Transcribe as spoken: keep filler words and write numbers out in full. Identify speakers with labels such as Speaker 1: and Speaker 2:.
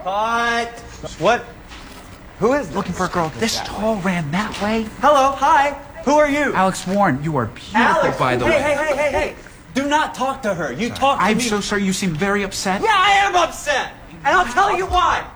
Speaker 1: Cut. What? Who is this?
Speaker 2: Looking for a girl this tall ran that way?
Speaker 1: Hello, hi. Who are you?
Speaker 2: Alex Warren, you are beautiful,
Speaker 1: Alex,
Speaker 2: by the
Speaker 1: hey,
Speaker 2: way.
Speaker 1: Hey, hey, hey, hey, do not talk to her. You talk to
Speaker 2: I'm
Speaker 1: me.
Speaker 2: so sorry, you seem very upset.
Speaker 1: Yeah, I am upset. And I'll tell you why.